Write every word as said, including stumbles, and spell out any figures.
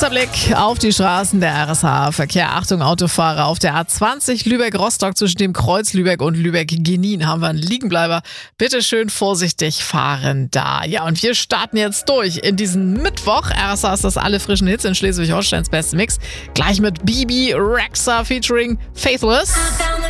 Kurzer Blick auf die Straßen der R S H-Verkehr. Achtung, Autofahrer auf der A zwanzig Lübeck-Rostock zwischen dem Kreuz Lübeck und Lübeck-Genin haben wir einen Liegenbleiber. Bitte schön vorsichtig fahren da. Ja, und wir starten jetzt durch in diesen Mittwoch. R S H ist das alle frischen Hits in Schleswig-Holsteins besten Mix. Gleich mit Bibi Rexha featuring Faithless.